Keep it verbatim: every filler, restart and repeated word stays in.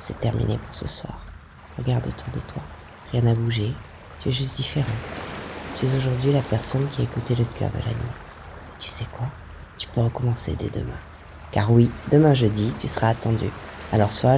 c'est terminé pour ce soir. Regarde autour de toi. Rien n'a bougé. Tu es juste différent. Tu es aujourd'hui la personne qui a écouté le cœur de la nuit. Et tu sais quoi? Tu peux recommencer dès demain. Car oui, demain jeudi, tu seras attendu. Alors sois